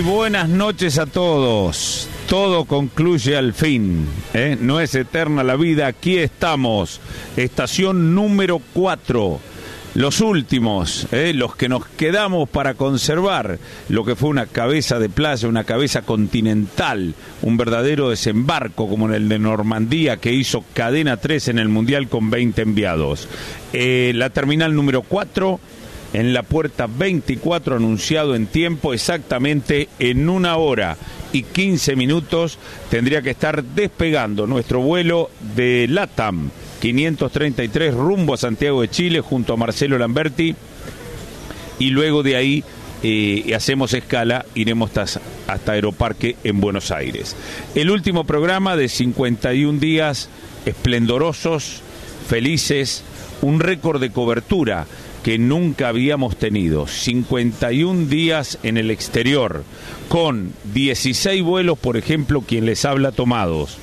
buenas noches a todos. Todo concluye al fin, ¿eh? No es eterna la vida, aquí estamos. Estación número 4. Los últimos, los que nos quedamos para conservar lo que fue una cabeza de playa, una cabeza continental, un verdadero desembarco como en el de Normandía que hizo Cadena 3 en el Mundial con 20 enviados. La terminal número 4, en la puerta 24, anunciado en tiempo, exactamente en 1 hora y 15 minutos tendría que estar despegando nuestro vuelo de LATAM 533 rumbo a Santiago de Chile junto a Marcelo Lamberti, y luego de ahí hacemos escala, iremos hasta Aeroparque en Buenos Aires. El último programa de 51 días esplendorosos, felices, un récord de cobertura que nunca habíamos tenido, 51 días en el exterior, con 16 vuelos, por ejemplo, quien les habla tomados,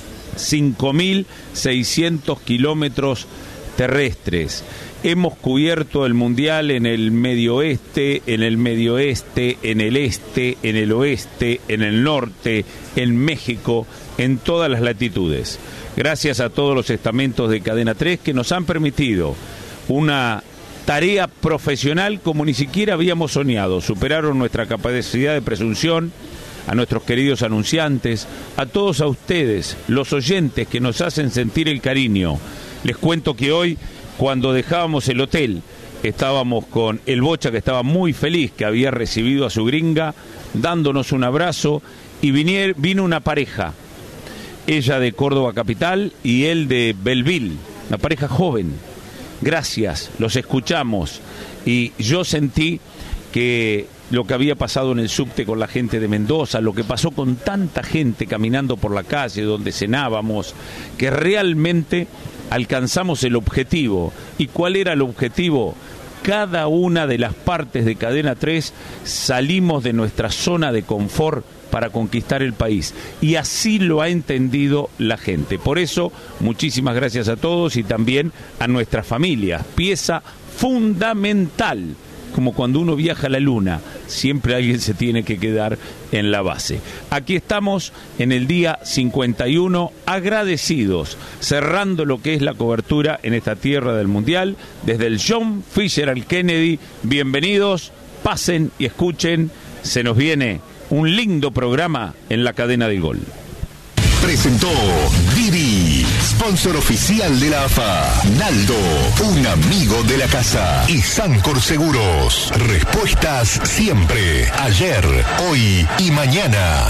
5.600 kilómetros terrestres. Hemos cubierto el Mundial en el Medio Oeste, en el Medio Oeste, en el Este, en el Oeste, en el Norte, en México, en todas las latitudes. Gracias a todos los estamentos de Cadena 3 que nos han permitido una tarea profesional como ni siquiera habíamos soñado. Superaron nuestra capacidad de presunción. A nuestros queridos anunciantes, a todos a ustedes, los oyentes que nos hacen sentir el cariño. Les cuento que hoy, cuando dejábamos el hotel, estábamos con el Bocha, que estaba muy feliz, que había recibido a su gringa, dándonos un abrazo, y vino una pareja, ella de Córdoba Capital y él de Belleville, una pareja joven. Gracias, los escuchamos, y yo sentí que lo que había pasado en el subte con la gente de Mendoza, lo que pasó con tanta gente caminando por la calle donde cenábamos, que realmente alcanzamos el objetivo. ¿Y cuál era el objetivo? Cada una de las partes de Cadena 3 salimos de nuestra zona de confort para conquistar el país, y así lo ha entendido la gente. Por eso, muchísimas gracias a todos y también a nuestras familias, pieza fundamental. Como cuando uno viaja a la luna, siempre alguien se tiene que quedar en la base. Aquí estamos en el día 51, agradecidos, cerrando lo que es la cobertura en esta tierra del Mundial, desde el John Fitzgerald Kennedy. Bienvenidos, pasen y escuchen, se nos viene un lindo programa en la cadena del gol. Presentó Didi, sponsor oficial de la AFA. Naldo, un amigo de la casa. Y Sancor Seguros, respuestas siempre, ayer, hoy y mañana.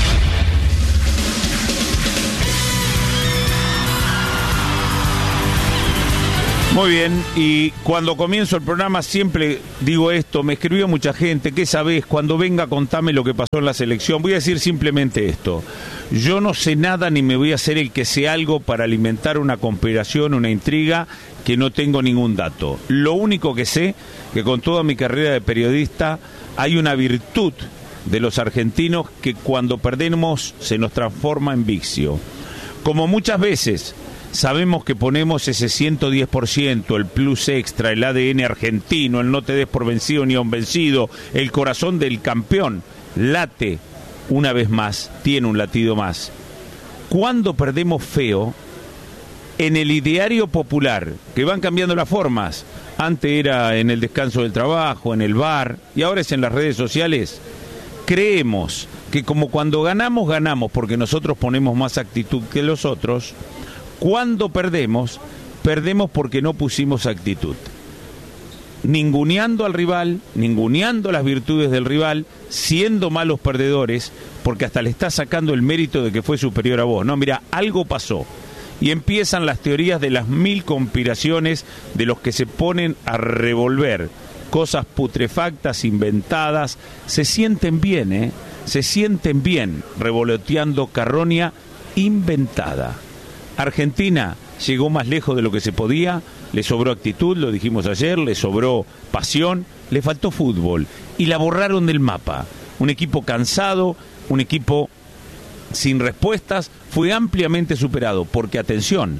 Muy bien, y cuando comienzo el programa siempre digo esto, me escribió mucha gente, ¿qué sabés? Cuando venga contame lo que pasó en la selección. Voy a decir simplemente esto, yo no sé nada ni me voy a hacer el que sé algo para alimentar una conspiración, una intriga, que no tengo ningún dato. Lo único que sé, que con toda mi carrera de periodista hay una virtud de los argentinos que cuando perdemos se nos transforma en vicio. Como muchas veces sabemos que ponemos ese 110%, el plus extra, el ADN argentino, el no te des por vencido ni a un vencido, el corazón del campeón, late una vez más, tiene un latido más. Cuando perdemos feo, en el ideario popular, que van cambiando las formas, antes era en el descanso del trabajo, en el bar, y ahora es en las redes sociales, creemos que como cuando ganamos, ganamos porque nosotros ponemos más actitud que los otros. Cuando perdemos, perdemos porque no pusimos actitud. Ninguneando al rival, ninguneando las virtudes del rival, siendo malos perdedores, porque hasta le estás sacando el mérito de que fue superior a vos. No, mira, algo pasó. Y empiezan las teorías de las 1000 conspiraciones de los que se ponen a revolver cosas putrefactas, inventadas. Se sienten bien, se sienten bien revoloteando carroña inventada. Argentina llegó más lejos de lo que se podía, le sobró actitud, lo dijimos ayer, le sobró pasión, le faltó fútbol y la borraron del mapa. Un equipo cansado, un equipo sin respuestas, fue ampliamente superado, porque atención,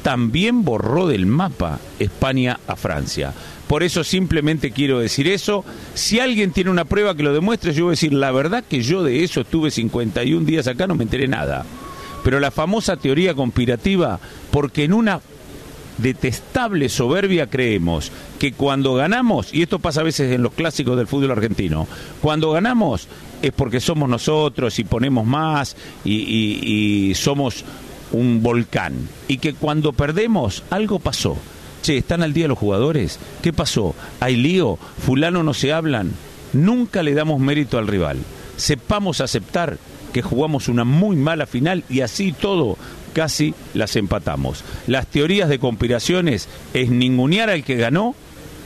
también borró del mapa España a Francia. Por eso simplemente quiero decir eso. Si alguien tiene una prueba que lo demuestre, yo voy a decir, la verdad que yo de eso estuve 51 días acá, no me enteré nada. Pero la famosa teoría conspirativa, porque en una detestable soberbia creemos que cuando ganamos, y esto pasa a veces en los clásicos del fútbol argentino, cuando ganamos es porque somos nosotros y ponemos más y somos un volcán, y que cuando perdemos algo pasó. Che, ¿están al día los jugadores? ¿Qué pasó? ¿Hay lío? ¿Fulano no se hablan? Nunca le damos mérito al rival. Sepamos aceptar que jugamos una muy mala final y así todo casi las empatamos. Las teorías de conspiraciones es ningunear al que ganó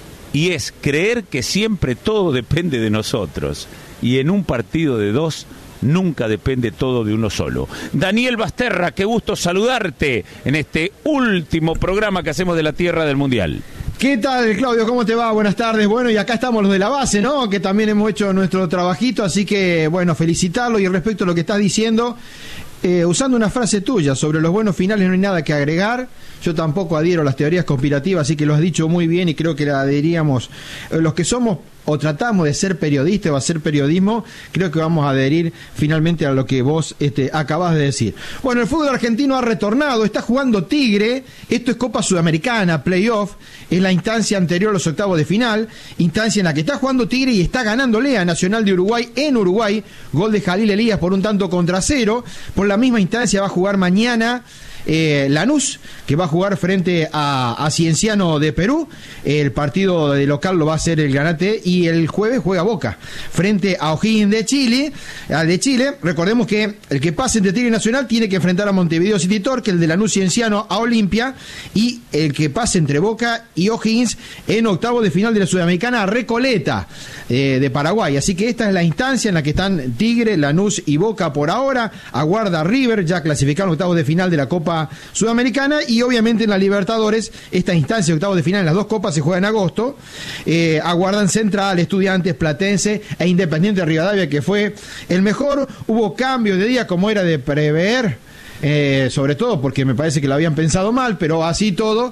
y es creer que siempre todo depende de nosotros. Y en un partido de dos nunca depende todo de uno solo. Daniel Basterra, qué gusto saludarte en este último programa que hacemos de la Tierra del Mundial. ¿Qué tal, Claudio? ¿Cómo te va? Buenas tardes. Bueno, y acá estamos los de la base, ¿no? Que también hemos hecho nuestro trabajito, así que, bueno, felicitarlo. Y respecto a lo que estás diciendo, usando una frase tuya sobre los buenos finales no hay nada que agregar. Yo tampoco adhiero a las teorías conspirativas, así que lo has dicho muy bien y creo que la adheríamos los que somos o tratamos de ser periodistas o hacer periodismo. Creo que vamos a adherir finalmente a lo que vos acabás de decir. Bueno, el fútbol argentino ha retornado, está jugando Tigre, esto es Copa Sudamericana, playoff, es la instancia anterior a los octavos de final, instancia en la que está jugando Tigre y está ganándole a Nacional de Uruguay en Uruguay, gol de Jalil Elías por 1-0. Por la misma instancia va a jugar mañana Lanús, que va a jugar frente a Cienciano de Perú. El partido de local lo va a hacer el Granate, y el jueves juega Boca frente a O'Higgins de Chile. Recordemos que el que pase entre Tigre y Nacional tiene que enfrentar a Montevideo City Torque, el de Lanús Cienciano a Olimpia, y el que pase entre Boca y O'Higgins en octavos de final de la Sudamericana a Recoleta de Paraguay. Así que esta es la instancia en la que están Tigre, Lanús y Boca por ahora. Aguarda River, ya clasificaron octavos de final de la Copa Sudamericana, y obviamente en la Libertadores esta instancia de octavos de final en las dos copas se juega en agosto. Aguardan Central, Estudiantes, Platense e Independiente de Rivadavia, que fue el mejor. Hubo cambios de día como era de prever, sobre todo porque me parece que lo habían pensado mal, pero así todo,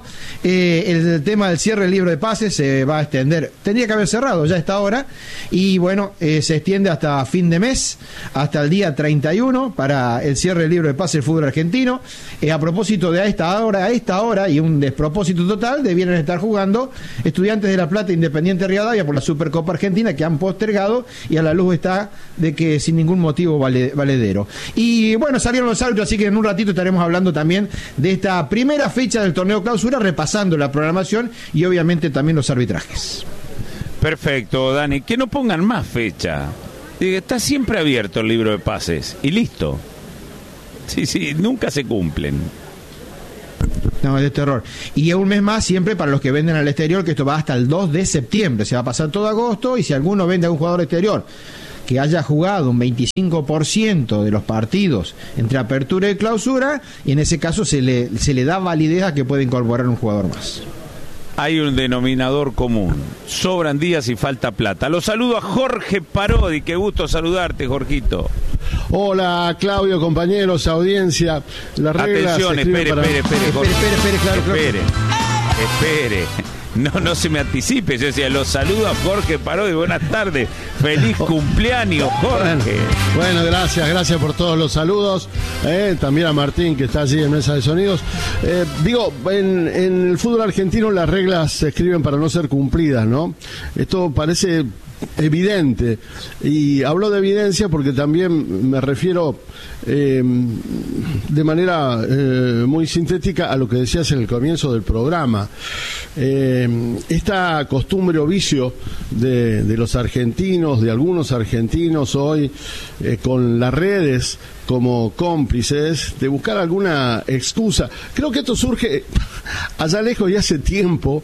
el tema del cierre del libro de pases se va a extender. Tendría que haber cerrado ya a esta hora, y bueno, se extiende hasta fin de mes, hasta el día 31 para el cierre del libro de pases del fútbol argentino. A propósito de a esta hora y un despropósito total, debieran estar jugando Estudiantes de La Plata e Independiente de Rivadavia por la Supercopa Argentina, que han postergado, y a la luz está de que sin ningún motivo valedero. Y bueno, salieron los árbitros, así que en un ratito estaremos hablando también de esta primera fecha del torneo clausura, repasando la programación y obviamente también los arbitrajes. Perfecto, Dani, que no pongan más fecha. Está siempre abierto el libro de pases y listo. Sí, nunca se cumplen. No, es de terror. Y un mes más siempre para los que venden al exterior, que esto va hasta el 2 de septiembre. Se va a pasar todo agosto, y si alguno vende a un jugador exterior que haya jugado un 25% de los partidos entre apertura y clausura, y en ese caso se le da validez a que puede incorporar un jugador más. Hay un denominador común: sobran días y falta plata. Los saludo a Jorge Parodi, qué gusto saludarte, Jorgito. Hola, Claudio, compañeros, audiencia. Las reglas. Atención, espere, espere. No se me anticipe. Yo decía, los saludo a Jorge Parodi. Buenas tardes. Feliz cumpleaños, Jorge. Bueno, gracias por todos los saludos. También a Martín, que está allí en Mesa de Sonidos. En el fútbol argentino las reglas se escriben para no ser cumplidas, ¿no? Esto parece evidente, y hablo de evidencia porque también me refiero de manera muy sintética a lo que decías en el comienzo del programa. Esta costumbre o vicio de los argentinos, de algunos argentinos hoy, con las redes como cómplices, de buscar alguna excusa. Creo que esto surge allá lejos y hace tiempo,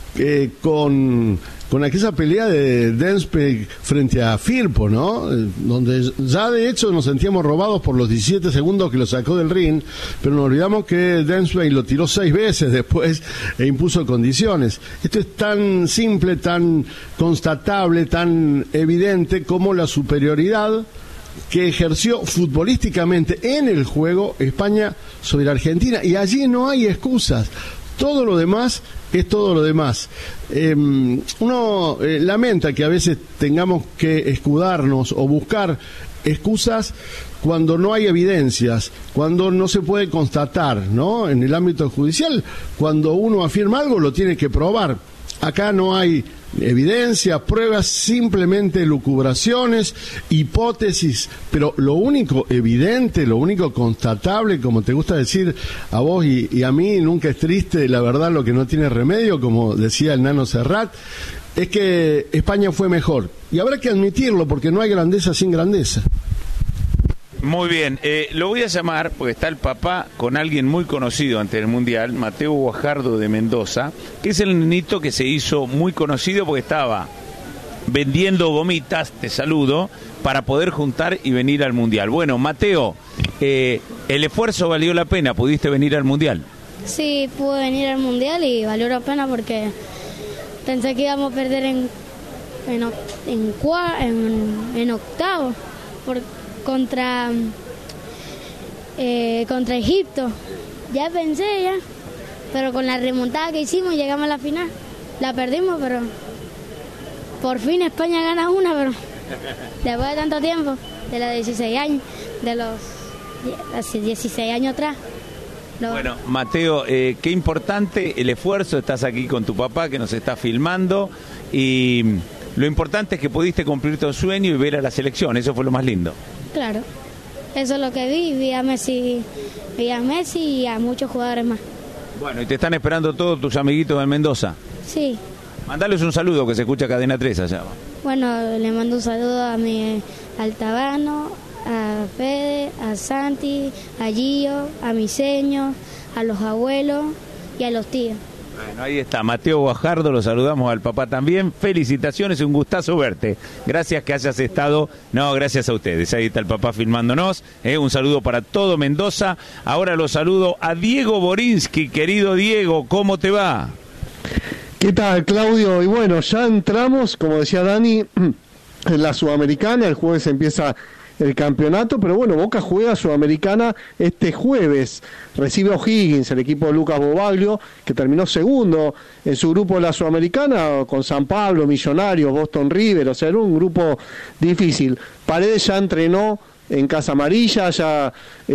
con aquella pelea de Denspe frente a Firpo, ¿no? Donde ya de hecho nos sentíamos robados por los 17 segundos que lo sacó del ring, pero nos olvidamos que Denspe lo tiró 6 veces después e impuso condiciones. Esto es tan simple, tan constatable, tan evidente como la superioridad que ejerció futbolísticamente en el juego España sobre Argentina, y allí no hay excusas. Todo lo demás es todo lo demás. Uno lamenta que a veces tengamos que escudarnos o buscar excusas cuando no hay evidencias, cuando no se puede constatar, ¿no? En el ámbito judicial, cuando uno afirma algo, lo tiene que probar. Acá no hay evidencia, pruebas, simplemente lucubraciones, hipótesis, pero lo único evidente, lo único constatable, como te gusta decir a vos y a mí, nunca es triste, la verdad lo que no tiene remedio, como decía el Nano Serrat, es que España fue mejor. Y habrá que admitirlo, porque no hay grandeza sin grandeza. Muy bien, lo voy a llamar porque está el papá con alguien muy conocido ante el Mundial, Mateo Guajardo de Mendoza, que es el nenito que se hizo muy conocido porque estaba vendiendo gomitas, te saludo, para poder juntar y venir al Mundial. Bueno, Mateo, ¿el esfuerzo valió la pena? ¿Pudiste venir al Mundial? Sí, pude venir al Mundial y valió la pena porque pensé que íbamos a perder en octavo contra Egipto. Ya pensé, pero con la remontada que hicimos llegamos a la final. La perdimos, pero por fin España gana una, pero después de tanto tiempo, de los 16 años, de los 16 años atrás. Bueno, Mateo, qué importante el esfuerzo, estás aquí con tu papá que nos está filmando y lo importante es que pudiste cumplir tu sueño y ver a la selección, eso fue lo más lindo. Claro, eso es lo que vi a Messi y a muchos jugadores más. Bueno, ¿y te están esperando todos tus amiguitos de Mendoza? Sí. Mandales un saludo que se escucha Cadena 3 allá. Bueno, le mando un saludo al Tabano, a Fede, a Santi, a Gio, a Miseño, a los abuelos y a los tíos. Bueno, ahí está, Mateo Guajardo, lo saludamos al papá también. Felicitaciones, un gustazo verte. Gracias que hayas estado. No, gracias a ustedes. Ahí está el papá filmándonos. Un saludo para todo Mendoza. Ahora lo saludo a Diego Borinsky. Querido Diego, ¿cómo te va? ¿Qué tal, Claudio? Y bueno, ya entramos, como decía Dani, en la Sudamericana. El jueves empieza el campeonato, pero bueno, Boca juega Sudamericana este jueves, recibe a O'Higgins, el equipo de Lucas Bobaglio, que terminó segundo en su grupo de la Sudamericana, con San Pablo, Millonarios, Boston River, o sea, era un grupo difícil. Paredes ya entrenó en Casa Amarilla, ya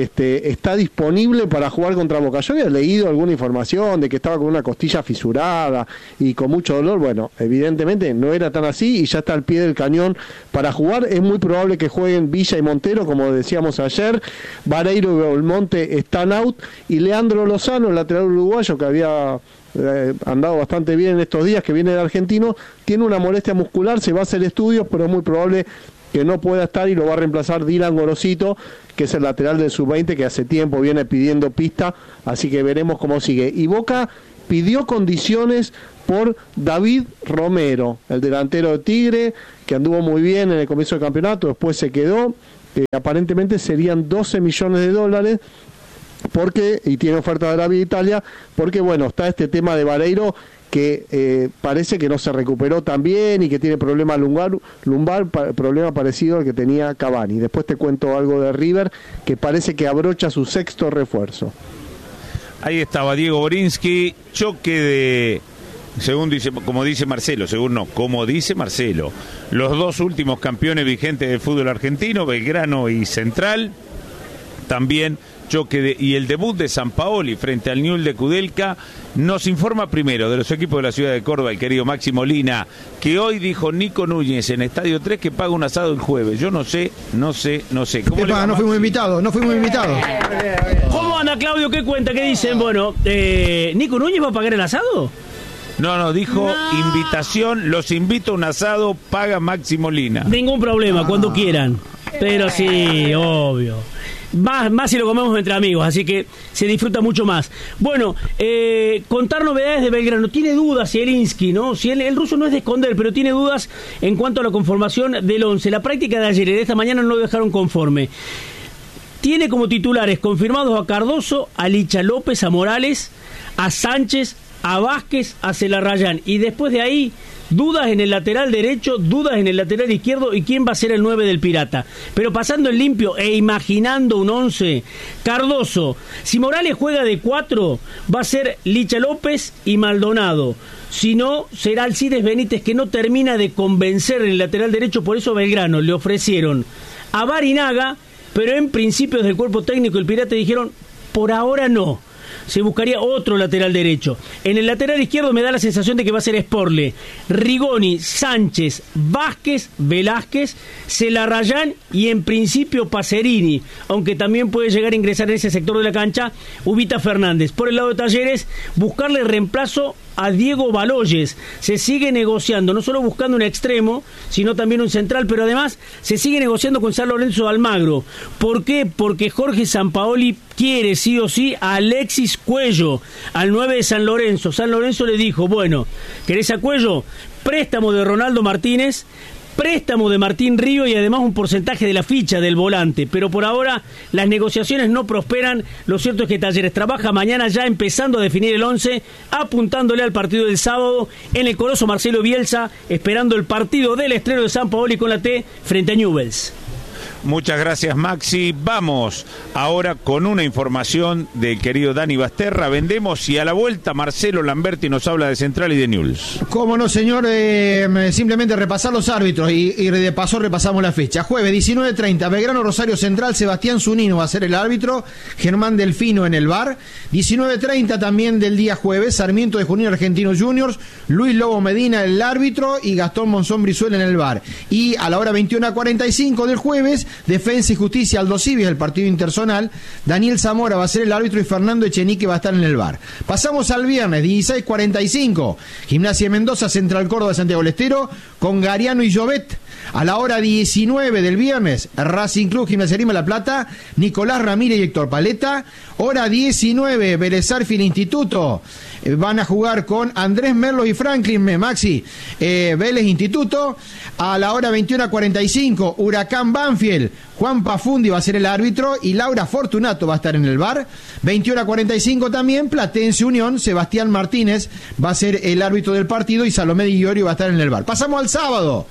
está disponible para jugar contra Boca. Yo había leído alguna información de que estaba con una costilla fisurada y con mucho dolor. Bueno, evidentemente no era tan así y ya está al pie del cañón para jugar. Es muy probable que jueguen Villa y Montero, como decíamos ayer. Vareiro y Belmonte están out, y Leandro Lozano, el lateral uruguayo que había andado bastante bien en estos días, que viene de Argentino, tiene una molestia muscular, se va a hacer estudios, pero es muy probable que no pueda estar y lo va a reemplazar Dylan Gorosito, que es el lateral del sub-20 que hace tiempo viene pidiendo pista, así que veremos cómo sigue. Y Boca pidió condiciones por David Romero, el delantero de Tigre, que anduvo muy bien en el comienzo del campeonato, después se quedó, aparentemente serían $12 millones, porque, y tiene oferta de Arabia e Italia, porque bueno, está este tema de Vareiro, que parece que no se recuperó tan bien y que tiene problema lumbar, problema parecido al que tenía Cavani. Después te cuento algo de River, que parece que abrocha su sexto refuerzo. Ahí estaba Diego Borinsky, choque de, según dice, como dice Marcelo, como dice Marcelo, los dos últimos campeones vigentes del fútbol argentino, Belgrano y Central, también choque y el debut de Sampaoli frente al Newell's de Kudelka. Nos informa primero de los equipos de la ciudad de Córdoba el querido Maxi Molina, que hoy dijo Nico Núñez en Estadio 3 que paga un asado el jueves. Yo no sé. ¿Cómo le va, no fuimos invitados. ¿Cómo anda, Claudio? ¿Qué cuenta? ¿Qué dicen? Bueno, ¿Nico Núñez va a pagar el asado? No, dijo invitación, los invito a un asado, paga Maxi Molina. Ningún problema, cuando quieran. Pero sí, obvio. Más si lo comemos entre amigos, así que se disfruta mucho más. Bueno, contar novedades de Belgrano. Tiene dudas Zielinski, ¿no? Si el ruso no es de esconder, pero tiene dudas en cuanto a la conformación del 11. La práctica de ayer y de esta mañana no lo dejaron conforme. Tiene como titulares confirmados a Cardoso, a Licha López, a Morales, a Sánchez, a Vázquez, a Celarrayán, y después de ahí dudas en el lateral derecho, dudas en el lateral izquierdo y quién va a ser el 9 del Pirata. Pero pasando en limpio e imaginando un 11, Cardoso, si Morales juega de 4, va a ser Licha López y Maldonado. Si no, será Alcides Benítez, que no termina de convencer en el lateral derecho. Por eso Belgrano le ofrecieron a Barinaga, pero en principios del cuerpo técnico el Pirata dijeron, por ahora no. Se buscaría otro lateral derecho. En el lateral izquierdo me da la sensación de que va a ser Sporle, Rigoni, Sánchez, Vázquez, Velázquez, Celarrayán y en principio Pacerini, aunque también puede llegar a ingresar en ese sector de la cancha Ubita Fernández. Por el lado de Talleres, buscarle reemplazo a Diego Baloyes. Se sigue negociando, no solo buscando un extremo, sino también un central, pero además se sigue negociando con San Lorenzo de Almagro. ¿Por qué? Porque Jorge Sampaoli quiere sí o sí a Alexis Cuello, al 9 de San Lorenzo. San Lorenzo le dijo, bueno, ¿querés a Cuello? Préstamo de Ronaldo Martínez, préstamo de Martín Río y además un porcentaje de la ficha del volante, pero por ahora las negociaciones no prosperan. Lo cierto es que Talleres trabaja mañana ya empezando a definir el 11, apuntándole al partido del sábado en el Coloso Marcelo Bielsa, esperando el partido del estreno de Sampaoli con la T frente a Newell's. Muchas gracias, Maxi. Vamos ahora con una información del querido Dani Basterra. Vendemos y a la vuelta Marcelo Lamberti nos habla de Central y de Newell's. Cómo no, señor. Simplemente repasar los árbitros y de paso repasamos la fecha. Jueves 19:30, Belgrano Rosario Central, Sebastián Zunino va a ser el árbitro, Germán Delfino en el VAR. 19:30 también del día jueves, Sarmiento de Junín Argentinos Juniors, Luis Lobo Medina el árbitro y Gastón Monzón Brizuela en el VAR. Y a la hora 21:45 del jueves, Defensa y Justicia Aldo Civi, el partido interzonal, Daniel Zamora va a ser el árbitro y Fernando Echenique va a estar en el VAR. Pasamos al viernes 16:45, Gimnasia de Mendoza, Central Córdoba de Santiago del Estero, con Gariano y Llobet. A la hora 19 del viernes, Racing Club, Gimnasia Grima La Plata, Nicolás Ramírez y Héctor Paleta. Hora 19, Vélez Sarsfield Instituto. Van a jugar con Andrés Merlo y Franklin Maxi, Vélez Instituto. A la hora 21:45, Huracán Banfield, Juan Pafundi va a ser el árbitro y Laura Fortunato va a estar en el VAR. 21:45 también, Platense Unión, Sebastián Martínez va a ser el árbitro del partido y Salomé Di Iorio va a estar en el VAR. Pasamos al sábado,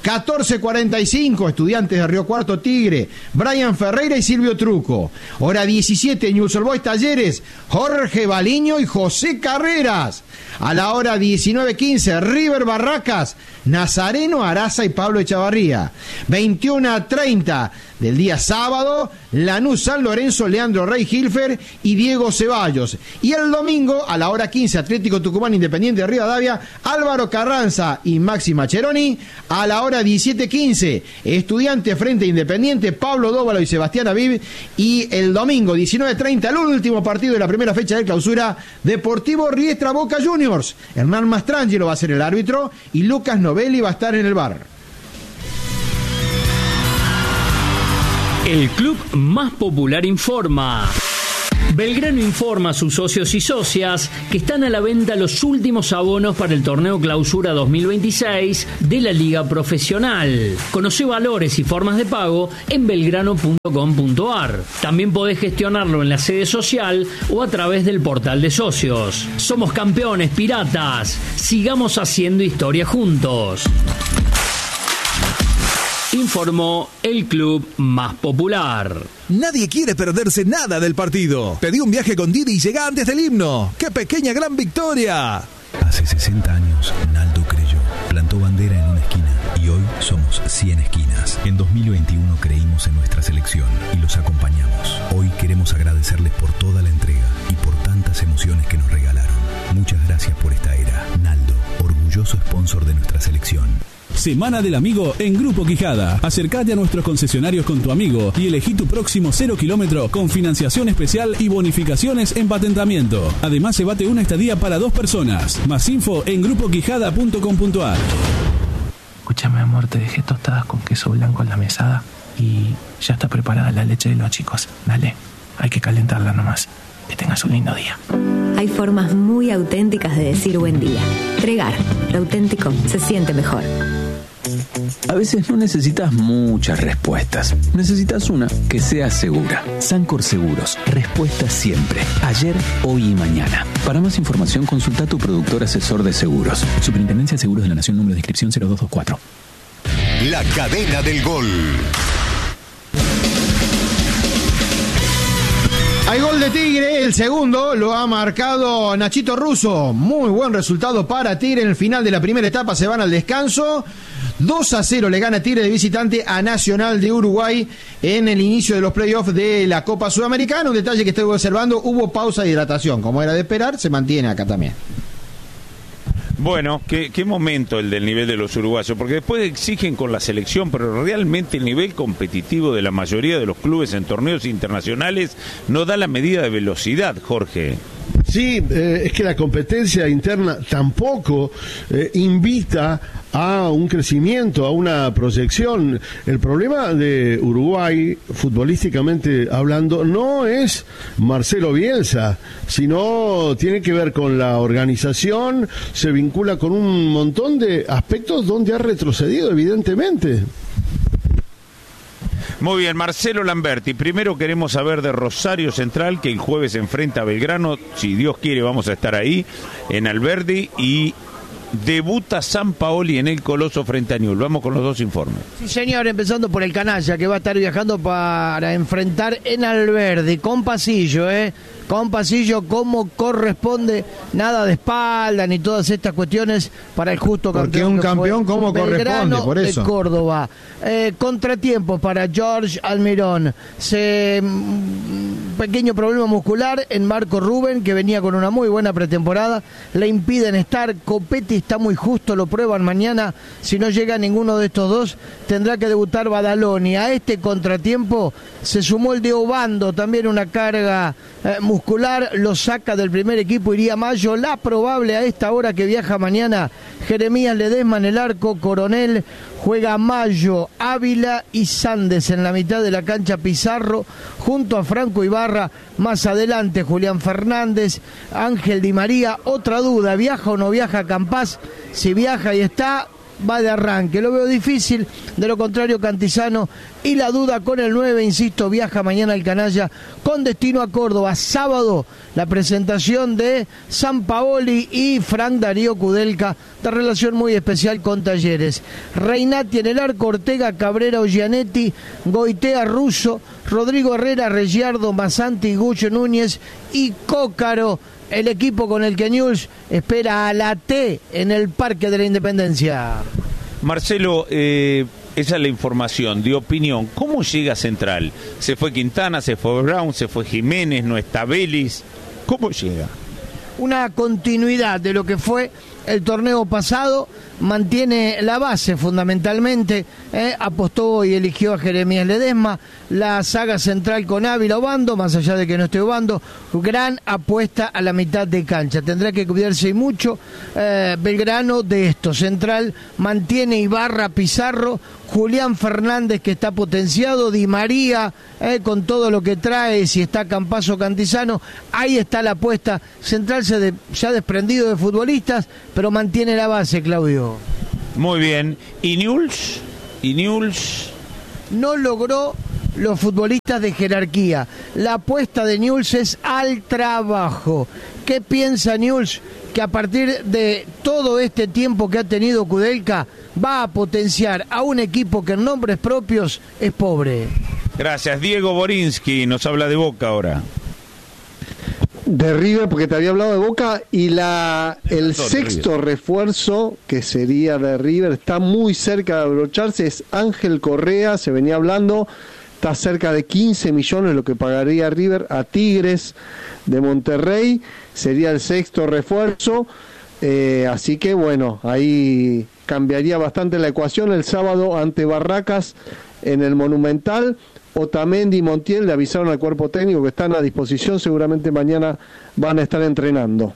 14:45, Estudiantes de Río Cuarto Tigre, Brian Ferreira y Silvio Truco. Hora 17, Newell's Old Boys Talleres, Jorge Baliño y José Carreras. A la hora 19:15, River Barracas, Nazareno Araza y Pablo Echavarría. 21:30 del día sábado, Lanús San Lorenzo, Leandro Rey Hilfer y Diego Ceballos. Y el domingo, a la hora 15, Atlético Tucumán Independiente de Rivadavia, Álvaro Carranza y Maxi Macheroni. A la hora 17:15, Estudiante frente a Independiente, Pablo Dóvalo y Sebastián Aviv. Y el domingo 19:30, el último partido de la primera fecha de clausura, Deportivo Riestra Boca Juniors. Hernán Mastrangelo va a ser el árbitro y Lucas Novelli va a estar en el VAR. El club más popular informa. Belgrano informa a sus socios y socias que están a la venta los últimos abonos para el torneo Clausura 2026 de la Liga Profesional. Conoce valores y formas de pago en belgrano.com.ar. También podés gestionarlo en la sede social o a través del portal de socios. Somos campeones, piratas. Sigamos haciendo historia juntos. Informó el club más popular. Nadie quiere perderse nada del partido. Pedí un viaje con Didi y llega antes del himno. ¡Qué pequeña gran victoria! Hace 60 años, Naldo creyó, plantó bandera en una esquina y hoy somos 100 esquinas. En 2021 creímos en nuestra selección y los acompañamos. Hoy queremos agradecerles por toda la entrega y por tantas emociones que nos regalaron. Muchas gracias por esta era. Naldo, orgulloso sponsor de nuestra selección. Semana del Amigo en Grupo Quijada. Acércate a nuestros concesionarios con tu amigo y elegí tu próximo 0 kilómetro con financiación especial y bonificaciones en patentamiento. Además, llévate una estadía para 2 personas. Más info en grupoquijada.com.ar. Escúchame, amor, te dejé tostadas con queso blanco en la mesada y ya está preparada la leche de los chicos. Dale, hay que calentarla nomás. Que tengas un lindo día. Hay formas muy auténticas de decir buen día. Tregar, lo auténtico se siente mejor. A veces no necesitas muchas respuestas. Necesitas una que sea segura. Sancor Seguros. Respuesta siempre. Ayer, hoy y mañana. Para más información, consulta a tu productor asesor de seguros. Superintendencia de Seguros de la Nación, número de inscripción 0224. La cadena del gol. Hay gol de Tigre, el segundo lo ha marcado Nachito Russo. Muy buen resultado para Tigre en el final de la primera etapa, se van al descanso. 2-0 le gana Tigre de visitante a Nacional de Uruguay en el inicio de los playoffs de la Copa Sudamericana. Un detalle que estoy observando, hubo pausa de hidratación, como era de esperar, se mantiene acá también. Bueno, qué momento el del nivel de los uruguayos, porque después exigen con la selección, pero realmente el nivel competitivo de la mayoría de los clubes en torneos internacionales no da la medida de velocidad, Jorge. Sí, es que la competencia interna tampoco invita a un crecimiento, a una proyección. El problema de Uruguay, futbolísticamente hablando, no es Marcelo Bielsa, sino tiene que ver con la organización, se vincula con un montón de aspectos donde ha retrocedido, evidentemente. Muy bien, Marcelo Lamberti. Primero queremos saber de Rosario Central, que el jueves se enfrenta a Belgrano. Si Dios quiere, vamos a estar ahí, en Alberdi. Y debuta Sampaoli en el Coloso frente a Newell's. Vamos con los dos informes. Sí, señor, empezando por el canalla, que va a estar viajando para enfrentar en Alberdi, con pasillo, con pasillo como corresponde, nada de espalda ni todas estas cuestiones para el justo campeón. Porque un campeón como corresponde, por eso. De Córdoba. Contratiempos para George Almirón. Pequeño problema muscular en Marco Rubén, que venía con una muy buena pretemporada, le impiden estar. Copetti está muy justo, lo prueban mañana. Si no llega ninguno de estos dos, tendrá que debutar Badaloni. A este contratiempo se sumó el de Obando, también una carga muscular, lo saca del primer equipo, iría Mayo. La probable a esta hora que viaja mañana, Jeremías Ledesma en el arco, Coronel, juega Mayo, Ávila y Sandes en la mitad de la cancha, Pizarro junto a Franco Ibarra, más adelante Julián Fernández, Ángel Di María. Otra duda, ¿viaja o no viaja Campás? Si viaja y está, va de arranque, lo veo difícil, de lo contrario Cantizano. Y la duda con el 9, insisto, viaja mañana el canalla con destino a Córdoba. Sábado, la presentación de Sampaoli y Frank Darío Kudelka, de relación muy especial con Talleres. Reinati en el arco, Ortega, Cabrera, Ogianetti, Goitea, Russo, Rodrigo Herrera, Reggiardo, Masanti, Gucho Núñez y Cócaro, el equipo con el que Newell's espera a la T en el Parque de la Independencia. Marcelo, esa es la información de opinión. ¿Cómo llega Central? Se fue Quintana, se fue Brown, se fue Jiménez, no está Vélez. ¿Cómo llega? Una continuidad de lo que fue el torneo pasado, mantiene la base fundamentalmente, apostó y eligió a Jeremías Ledesma, la saga central con Ávila Obando, más allá de que no esté Obando, gran apuesta a la mitad de cancha, tendrá que cuidarse mucho Belgrano de esto. Central mantiene Ibarra, Pizarro, Julián Fernández, que está potenciado, Di María con todo lo que trae, si está Campazo, Cantizano, ahí está la apuesta. Central se ha desprendido de futbolistas, pero mantiene la base, Claudio. Muy bien. ¿Y Newell's? No logró los futbolistas de jerarquía. La apuesta de Newell's es al trabajo. ¿Qué piensa Newell's? Que a partir de todo este tiempo que ha tenido Kudelka, va a potenciar a un equipo que en nombres propios es pobre. Gracias. Diego Borinsky nos habla de Boca ahora. De River, porque te había hablado de Boca, y el sexto refuerzo, que sería de River, está muy cerca de abrocharse, es Ángel Correa, se venía hablando, está cerca de 15 millones lo que pagaría River a Tigres de Monterrey, sería el sexto refuerzo, así que bueno, ahí cambiaría bastante la ecuación el sábado ante Barracas en el Monumental. Otamendi y Montiel le avisaron al cuerpo técnico que están a disposición, seguramente mañana van a estar entrenando.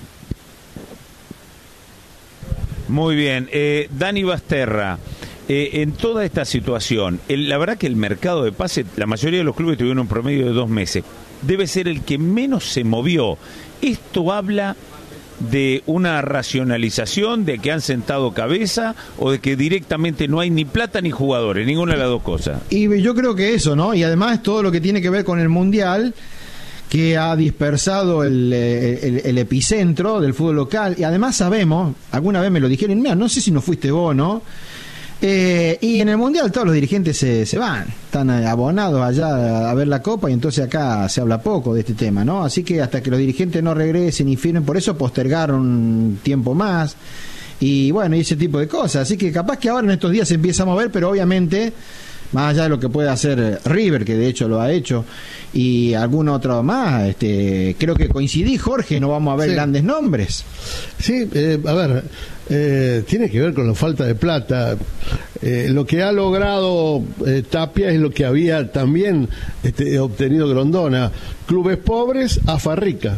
Muy bien, Dani Basterra, en toda esta situación, la verdad que el mercado de pase, la mayoría de los clubes tuvieron un promedio de 2 meses, debe ser el que menos se movió. Esto habla de una racionalización, de que han sentado cabeza, o de que directamente no hay ni plata ni jugadores, ninguna de las dos cosas? Y yo creo que eso, ¿no? Y además todo lo que tiene que ver con el Mundial, que ha dispersado el epicentro del fútbol local. Y además sabemos, alguna vez me lo dijeron, mira, no sé si no fuiste vos, ¿no? Y en el Mundial todos los dirigentes se van, están abonados allá a ver la Copa, y entonces acá se habla poco de este tema, ¿no? Así que hasta que los dirigentes no regresen y firmen, por eso postergaron un tiempo más, y bueno, y ese tipo de cosas. Así que capaz que ahora en estos días se empieza a mover, pero obviamente, más allá de lo que puede hacer River, que de hecho lo ha hecho, y algún otro más, creo que coincidí, Jorge, no vamos a ver grandes nombres. Sí, a ver, tiene que ver con la falta de plata. Lo que ha logrado Tapia es lo que había también obtenido Grondona. Clubes pobres, AFA rica.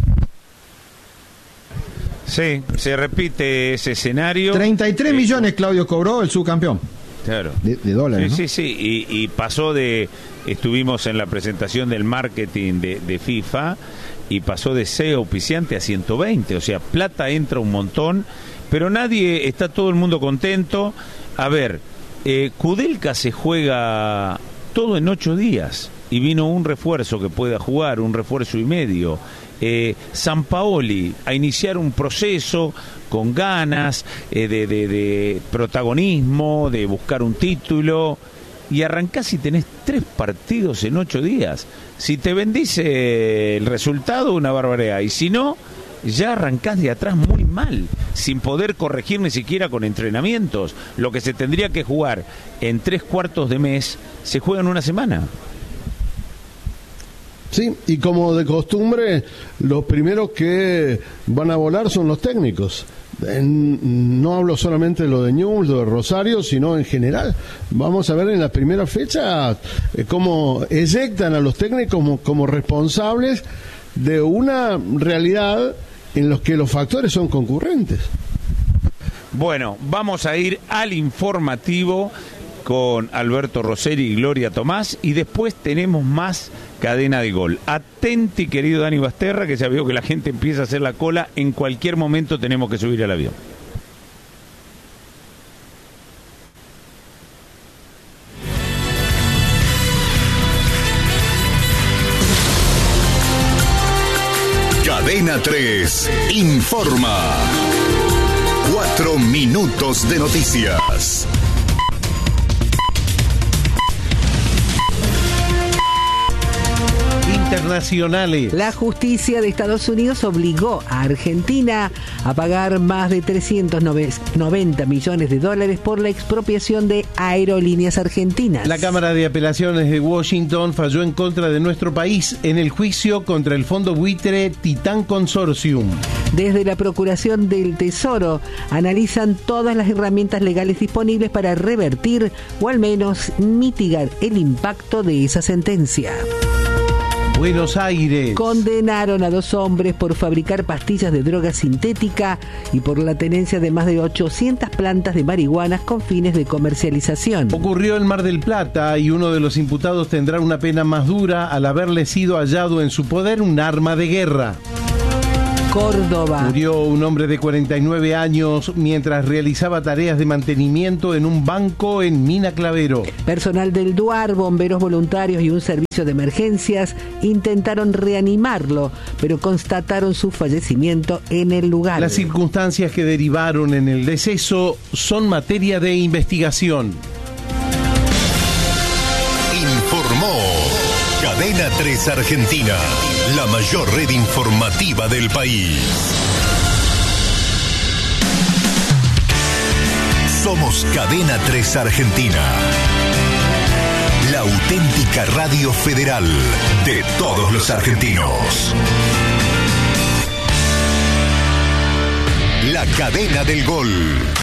Sí, se repite ese escenario. 33 millones, Claudio, cobró el subcampeón. Claro. De dólares, sí, ¿no? Sí. Y pasó estuvimos en la presentación del marketing de FIFA, y pasó de 6 auspiciantes a 120, o sea, plata entra un montón, pero está todo el mundo contento. A ver, Kudelka se juega todo en 8 días, y vino un refuerzo que pueda jugar, un refuerzo y medio. Sampaoli a iniciar un proceso con ganas de protagonismo, de buscar un título, y arrancás y tenés 3 partidos en 8 días. Si te bendice el resultado, una barbaridad, y si no, ya arrancás de atrás muy mal, sin poder corregir ni siquiera con entrenamientos. Lo que se tendría que jugar en 3 cuartos de mes se juega en una semana. Sí, y como de costumbre, los primeros que van a volar son los técnicos. No hablo solamente de lo de Newell's, de Rosario, sino en general. Vamos a ver en las primeras fechas cómo eyectan a los técnicos como responsables de una realidad en la que los factores son concurrentes. Bueno, vamos a ir al informativo con Alberto Roseri y Gloria Tomás, y después tenemos más Cadena de Gol. Atenti, querido Dani Basterra, que ya veo que la gente empieza a hacer la cola. En cualquier momento tenemos que subir al avión. Cadena 3 informa. 4 minutos de noticias. Internacionales. La justicia de Estados Unidos obligó a Argentina a pagar más de 390 millones de dólares por la expropiación de Aerolíneas Argentinas. La Cámara de Apelaciones de Washington falló en contra de nuestro país en el juicio contra el fondo buitre Titán Consortium. Desde la Procuración del Tesoro analizan todas las herramientas legales disponibles para revertir o al menos mitigar el impacto de esa sentencia. Buenos Aires. Condenaron a 2 hombres por fabricar pastillas de droga sintética y por la tenencia de más de 800 plantas de marihuana con fines de comercialización. Ocurrió en Mar del Plata y uno de los imputados tendrá una pena más dura al haberle sido hallado en su poder un arma de guerra. Córdoba. Murió un hombre de 49 años mientras realizaba tareas de mantenimiento en un banco en Mina Clavero. Personal del DUAR, bomberos voluntarios y un servicio de emergencias intentaron reanimarlo, pero constataron su fallecimiento en el lugar. Las circunstancias que derivaron en el deceso son materia de investigación. Informó Cadena 3 Argentina, la mayor red informativa del país. Somos Cadena 3 Argentina, la auténtica radio federal de todos los argentinos. La cadena del gol.